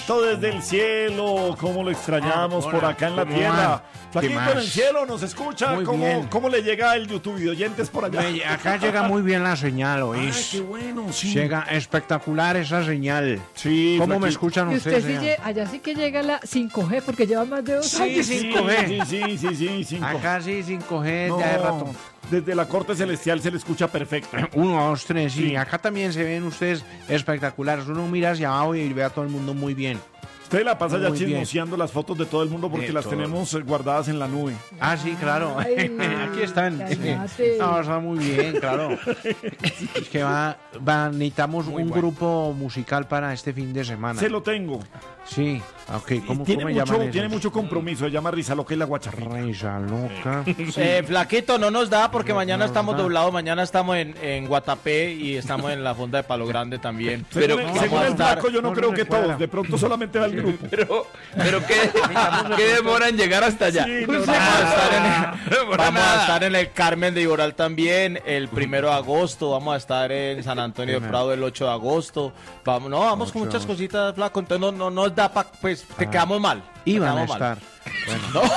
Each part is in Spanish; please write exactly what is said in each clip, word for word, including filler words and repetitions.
Flaquito desde el cielo, cómo lo extrañamos Ah, por hola, acá en la ¿cómo tierra. va? Flaquito ¿Qué más? en el cielo, ¿nos escucha? Muy ¿Cómo, bien. ¿Cómo le llega el YouTube de oyentes por allá? Me- Acá llega muy bien la señal, Ay, ¿oís? qué bueno, sí. Llega espectacular esa señal. Sí, ¿Cómo me Flaquito. escuchan Y ustedes? usted sí señor? lle- allá sí que llega la cinco G porque lleva más de dos Sí, años. sí. Sí, cinco G. sí, sí, sí, sí, cinco. Acá sí, cinco G, No, ya de rato. desde la corte celestial se le escucha perfecto. Uno, dos, tres, sí. Sí. Acá también se ven ustedes espectaculares. Uno mira hacia abajo y ve a todo el mundo muy bien. Usted la pasa ya Muy bien. chismoseando las fotos de todo el mundo porque De las todo. tenemos eh, guardadas en la nube. Ah, sí, claro. Ay, Aquí están. cállate. No, está muy bien, claro. Es que va, va- necesitamos un grupo musical para este fin de semana. Se lo tengo. Sí, ok. ¿Cómo, tiene, cómo mucho, llaman tiene esos? mucho compromiso. Se llama Risa Loca y la Guacharrita. Risa loca. Eh, flaquito, no nos da porque No mañana nos estamos da. doblados, mañana estamos en, en Guatapé y estamos en la fonda de Palo Grande también. Pero vamos según a el estar- flaco, yo no no creo se que recuerda. todos. De pronto solamente va el grupo. Pero, pero ¿qué, ¿qué demora en llegar hasta allá? Sí, no, Vamos a estar en el, No demora vamos a nada. estar en el Carmen de Iboral también el primero de agosto, vamos a estar en San Antonio de Prado el ocho de agosto. Vamos, no, vamos con ocho de muchas agosto. cositas, flaco, entonces no, no nos da pa, pues te Ah. quedamos mal. te Iban a quedamos mal. estar. Bueno,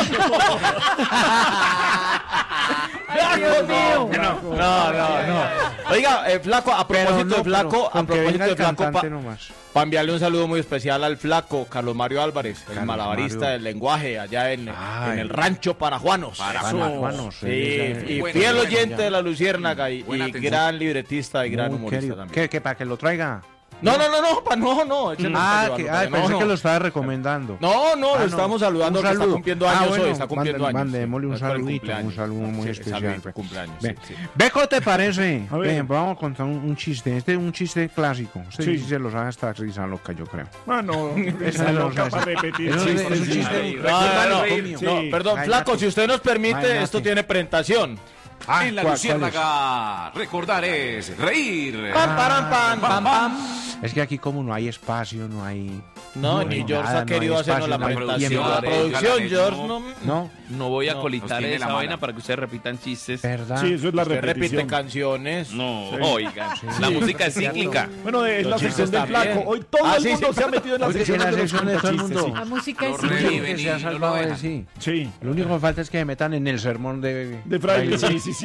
Ay, Dios mío. No, no, no. Oiga, eh, flaco, a pero propósito no, de flaco, pero a con que propósito venga de el flaco, cantante pa- nomás. para enviarle un saludo muy especial al flaco Carlos Mario Álvarez, el Carlos malabarista Mario. del lenguaje allá en, Ay. en el rancho Parajuanos. Parajuanos, Sí, sí, y bueno, fiel bueno, oyente ya. de la Luciérnaga y, Buena y atención. gran libretista y gran Muy humorista querido. también. ¿Qué, qué, para que lo traiga? No, no, no, no, pa, no, no. ese no Ah, está que, llevando, ay, no, pensé no. que lo estaba recomendando. No, no, Ah, lo estamos saludando Un que está saludo. cumpliendo Ah, años bueno, hoy, está cumpliendo mande- años. Mandémosle un Es por el saludito, cumpleaños. un saludo muy Sí, especial. saludito, pues. cumpleaños, Ve, sí, sí. Beco, ¿te parece? A ver. Ven, vamos a contar un, un chiste. Este es un chiste clásico. Usted Sí. sí se lo sabe hasta Risa Loca, yo creo. Ah, no. Esa Esa lo loca sabe. para repetir. Eso Sí, es- sí, es un sí. chiste. Ay, No, recuerda no, no, reír. no, Sí. perdón, Ay, flaco, Nati. si usted nos permite, Ay, Nati. esto tiene presentación. Ah, En la ¿cuál- cuál es? Luciérnaga, recordar es reír. Pam, param, pam, pam, pam. Es que aquí como no hay espacio, no hay... No, No ni hay George nada, ha no querido hay hacernos la espacio, no hay presentación. tiempo. La producción, Déjala, George, no. no. ¿No? No voy a No, colitar nos tiene esa la vaina mala. para que ustedes repitan chistes. ¿Verdad? Sí, eso es la Usted repite repetición. canciones. No, Sí. oiga, la música es cíclica. Bueno, es la Los sección chistes del también. flaco. Hoy todo Ah, el sí, mundo sí. se ha metido en la Hoy sección en la de los sección de todo el cuentachistes, mundo. La música es Lo cíclica. reviven. Que se ha y no lo salvado de dejan. sí. Sí. Sí. Lo único que falta es que me metan en el sermón de... De fraile, sí, sí, sí.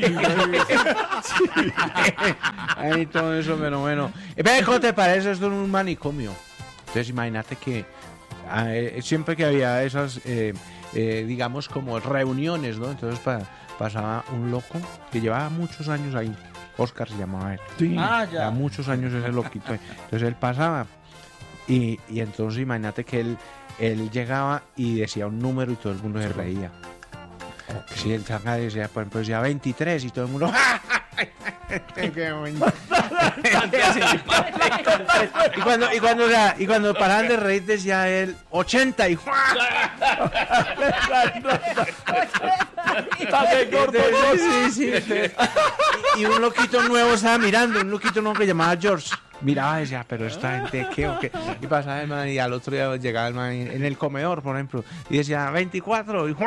Ay, todo eso, pero bueno. Ve, ¿cómo te parece esto en un manicomio? Entonces, imagínate que ah, eh, siempre que había esas, eh, eh, digamos, como reuniones, ¿no? Entonces pa- pasaba un loco que llevaba muchos años ahí. Oscar se llamaba él. Sí. Ah, Llevaba ya. muchos años ese loquito. Entonces él pasaba y, y entonces imagínate que él, él llegaba y decía un número y todo el mundo se reía. Si él saca decía, por ejemplo, decía veintitrés y todo el mundo... Qué bonito. y cuando y cuando o sea, y cuando paraban de reír decía él ochenta y Dale, gordo, sí, sí, sí. y, y un loquito nuevo estaba mirando, un loquito nuevo que llamaba George. Miraba y decía, pero esta gente, ¿qué o qué? Y pasaba el man y al otro día llegaba el man en el comedor, por ejemplo, y decía veinticuatro. Y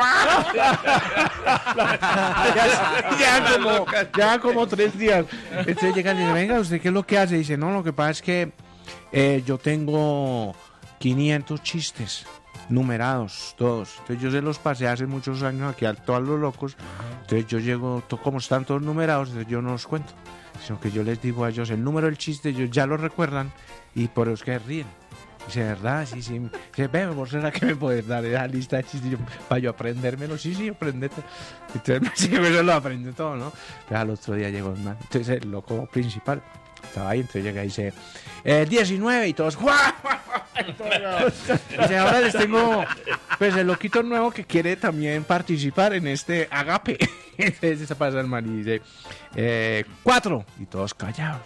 ya, ya, como, ya como tres días. Entonces llega y dice, venga, ¿usted qué es lo que hace? Y dice, no, lo que pasa es que eh, yo tengo quinientos chistes numerados, todos. Entonces yo se los pasé hace muchos años aquí a todos los locos. Entonces yo llego, to- como están todos numerados, entonces yo no los cuento. Sino que yo les digo a ellos el número del chiste, ellos ya lo recuerdan y por eso es que ríen. Dice, ¿verdad? Sí, sí. Dice, ve, ¿vos será que me puedes dar esa lista de chistes Yo, para yo aprendérmelo? Sí, sí, aprendete. Entonces, sí, eso lo aprende todo, ¿no? Pero al otro día llegó el man. Entonces, el loco principal estaba ahí, entonces llega y dice, eh, diecinueve y todos, ¡guau! Dice, ahora les tengo, pues, el loquito nuevo que quiere también participar en este agape. Entonces se pasa el man y dice, eh, cuatro, y todos callados.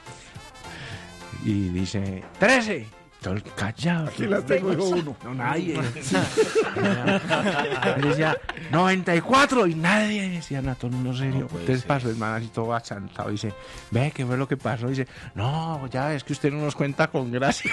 Y dice, trece, todos callados. Aquí las tengo, dijo uno. No, nadie. Él decía, noventa y cuatro, y nadie decía nada, todo el mundo serio. Entonces pasó el man así todo achantado y dice, ve, ¿qué fue lo que pasó? Y dice, no, ya, es que usted no nos cuenta con gracia.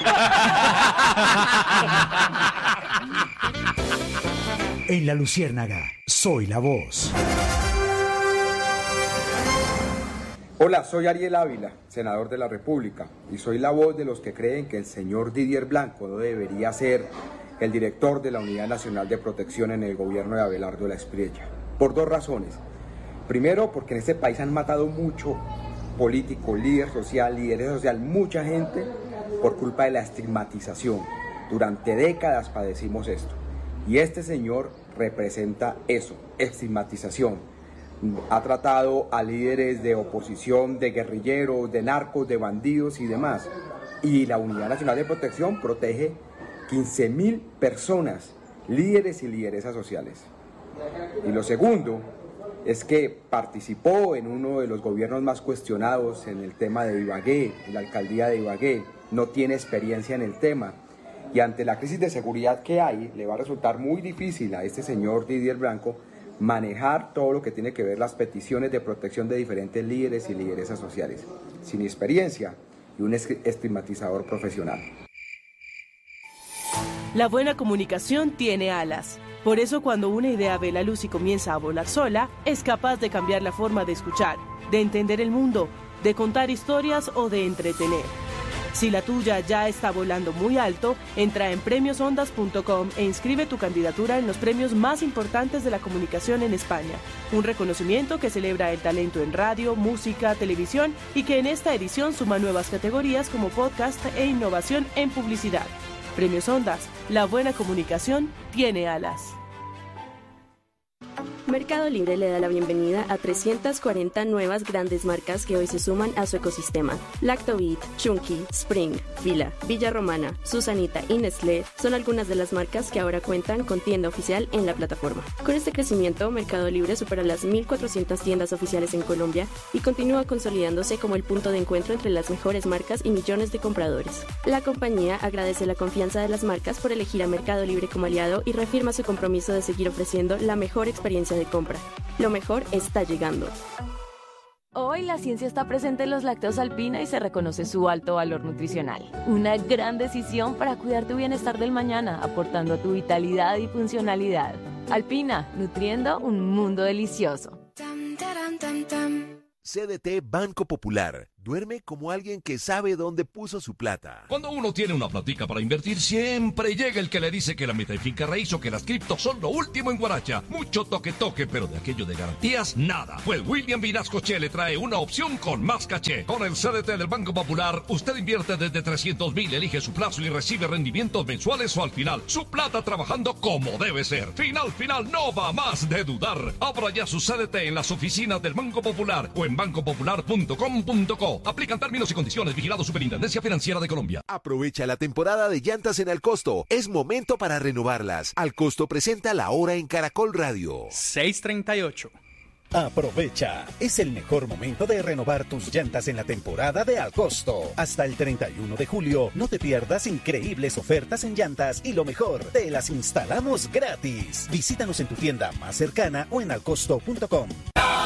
En la Luciérnaga, soy la voz. Hola, soy Ariel Ávila, senador de la República, y soy la voz de los que creen que el señor Didier Blanco no debería ser el director de la Unidad Nacional de Protección en el gobierno de Abelardo de la Espriella. Por dos razones. Primero, porque en este país han matado mucho político, líder social, líder social, mucha gente por culpa de la estigmatización. Durante décadas padecimos esto. Y este señor representa eso, estigmatización. Ha tratado a líderes de oposición, de guerrilleros, de narcos, de bandidos y demás. Y la Unidad Nacional de Protección protege quince mil personas, líderes y lideresas sociales. Y lo segundo es que participó en uno de los gobiernos más cuestionados en el tema de Ibagué, en la alcaldía de Ibagué. No tiene experiencia en el tema. Y ante la crisis de seguridad que hay, le va a resultar muy difícil a este señor Didier Blanco manejar todo lo que tiene que ver las peticiones de protección de diferentes líderes y lideresas sociales, sin experiencia y un estigmatizador profesional. La buena comunicación tiene alas. Por eso cuando una idea ve la luz y comienza a volar sola, es capaz de cambiar la forma de escuchar, de entender el mundo, de contar historias o de entretener. Si la tuya ya está volando muy alto, entra en premios ondas punto com e inscribe tu candidatura en los premios más importantes de la comunicación en España. Un reconocimiento que celebra el talento en radio, música, televisión y que en esta edición suma nuevas categorías como podcast e innovación en publicidad. Premios Ondas, la buena comunicación tiene alas. Mercado Libre le da la bienvenida a trescientas cuarenta nuevas grandes marcas que hoy se suman a su ecosistema. Lactobit, Chunky, Spring, Fila, Villa Romana, Susanita y Nestlé son algunas de las marcas que ahora cuentan con tienda oficial en la plataforma. Con este crecimiento, Mercado Libre supera las mil cuatrocientas tiendas oficiales en Colombia y continúa consolidándose como el punto de encuentro entre las mejores marcas y millones de compradores. La compañía agradece la confianza de las marcas por elegir a Mercado Libre como aliado y reafirma su compromiso de seguir ofreciendo la mejor experiencia de compra. Lo mejor está llegando. Hoy la ciencia está presente en los lácteos Alpina y se reconoce su alto valor nutricional. Una gran decisión para cuidar tu bienestar del mañana, aportando a tu vitalidad y funcionalidad. Alpina, nutriendo un mundo delicioso. C D T Banco Popular. Duerme como alguien que sabe dónde puso su plata. Cuando uno tiene una platica para invertir, siempre llega el que le dice que la meta y finca raíz o que las criptos son lo último en Guaracha. Mucho toque toque, pero de aquello de garantías, nada. Pues William Vinascoche le trae una opción con más caché. Con el C D T del Banco Popular, usted invierte desde trescientos mil, elige su plazo y recibe rendimientos mensuales o al final. Su plata trabajando como debe ser. Final, final, no va más de dudar. Abra ya su C D T en las oficinas del Banco Popular o en banco popular punto com punto co. Aplican términos y condiciones. Vigilado Superintendencia Financiera de Colombia. Aprovecha la temporada de llantas en Alcosto. Es momento para renovarlas. Alcosto presenta La Hora en Caracol Radio. seis treinta y ocho. Aprovecha, es el mejor momento de renovar tus llantas en la temporada de Alcosto. Hasta el treinta y uno de julio, no te pierdas increíbles ofertas en llantas y lo mejor, te las instalamos gratis. Visítanos en tu tienda más cercana o en alcosto punto com.